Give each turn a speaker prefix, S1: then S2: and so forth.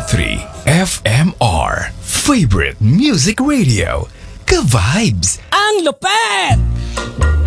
S1: 101.3 FMR Favorite Music Radio. Ka-vibes!
S2: Ang lupet!